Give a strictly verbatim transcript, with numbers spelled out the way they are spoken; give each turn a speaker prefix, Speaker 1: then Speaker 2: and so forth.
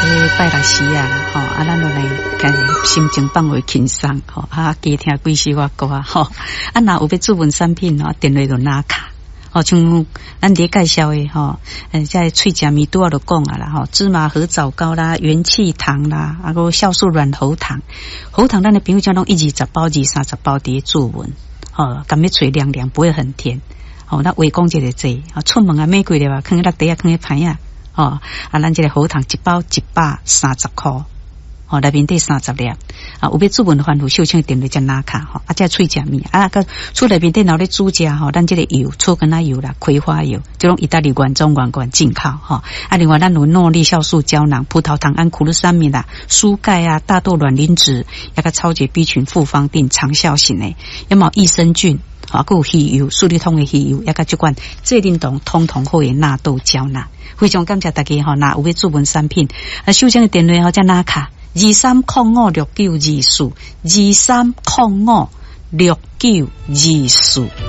Speaker 1: 咧拜六时啊，吼啊，咱落来开始心情放为轻松，吼啊，加听几首歌歌啊，吼啊，若有要注文产品吼，电话就拿卡，吼像咱伫介绍的吼，呃，在脆食面拄仔就讲啊啦，吼芝麻合枣糕啦、元气糖啦，啊个酵素软喉糖，喉糖咱的朋友讲拢一二十包、二三十包伫注文，吼，甘要脆凉凉，不会很甜，吼，那话讲一个字，啊，出门啊玫瑰的话，放落地啊，放喺盘啊。哦，啊，咱这个喉糖一包一百三十块，哦，内面得三十粒，啊，有要注文的话，有小青电话才拿卡，吼，啊，再脆食面，啊，个厝内面电脑咧煮食，吼，咱这个油，醋跟仔油啦，葵花油，这种意大利原装原罐进口，吼，啊，另外咱有诺丽酵素胶囊、葡萄糖胺苦鲁三米啦、蔬钙啊、大豆卵磷脂，一个超级 B 群复方定长效型的，有冇益生菌？啊，还有鱼油、苏力通的鱼油，也甲这款这运动通通好的纳豆胶囊。非常感谢大家吼，那有要注文产品，啊，首先的电话吼再拿卡二三零五六九二四，二三零五六九二四。